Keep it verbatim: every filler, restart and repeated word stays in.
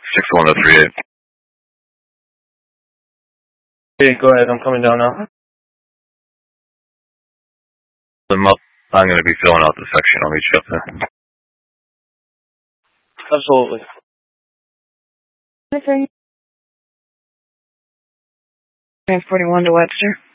six one zero three eight. Okay, go ahead. I'm coming down now. I'm up. I'm going to be filling out the section. I'll meet you up there. Absolutely. Transporting one to Webster.